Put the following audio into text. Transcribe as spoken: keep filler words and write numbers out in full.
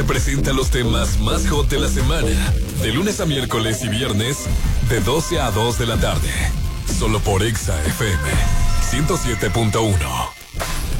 Presenta los temas más hot de la semana, de lunes a miércoles y viernes, de doce a dos de la tarde. Solo por Exa F M ciento siete punto uno.